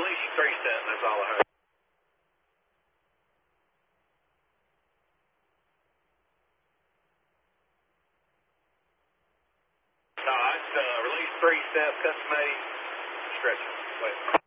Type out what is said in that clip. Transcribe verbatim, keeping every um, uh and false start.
release three step. That's all I heard. No, it's uh, release three step, custom made stretcher. Wait.